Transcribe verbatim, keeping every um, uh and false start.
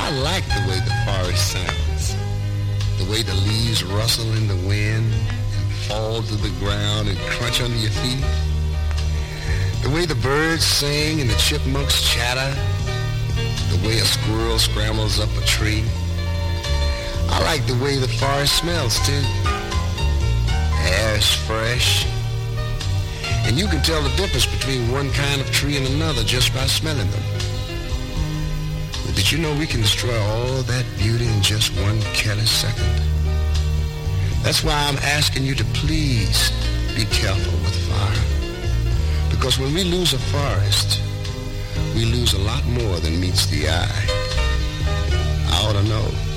I like the way the forest sounds. The way the leaves rustle in the wind and fall to the ground and crunch under your feet. The way the birds sing and the chipmunks chatter. The way a squirrel scrambles up a tree. I like the way the forest smells too. Air's fresh. And you can tell the difference between one kind of tree and another just by smelling them. But did you know we can destroy all that beauty in just one careless second? That's why I'm asking you to please be careful with fire. Because when we lose a forest, we lose a lot more than meets the eye. I ought to know.